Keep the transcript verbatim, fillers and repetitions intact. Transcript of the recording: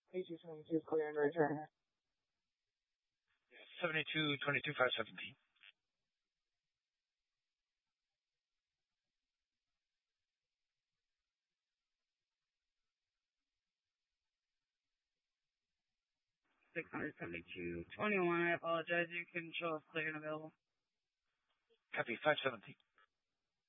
eighty-two twenty-two is clear and return. seventy-two twenty-two five seventeen. six hundred seventy-two twenty-one. I apologize. You can show us clear and available. Copy five seventeen.